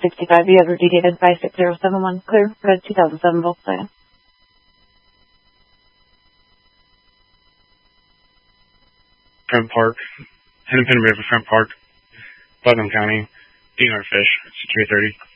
65, you have repeated 56071, clear, red 2007 Volkswagen. Front Park, Hennepin River Front Park, Buncombe County, DNR Fish, 6330.